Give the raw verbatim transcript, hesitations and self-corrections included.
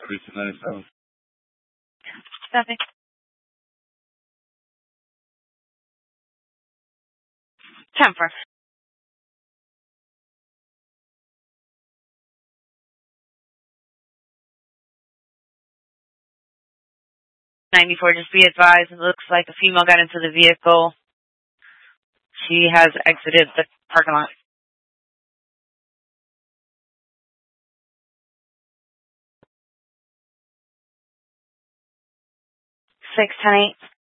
thirty-two ninety-seven. Nothing. ten four. ninety-four, just be advised, it looks like a female got into the vehicle. She has exited the parking lot. six ten eight.